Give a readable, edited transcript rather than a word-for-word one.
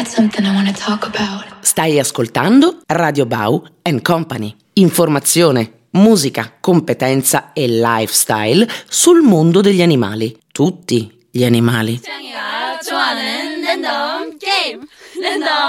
got something I want to talk about. Stai ascoltando Radio Bau and Company. Informazione, musica, competenza e lifestyle sul mondo degli animali. Tutti gli animali. 창이가 좋아하는 랜덤 게임. 랜덤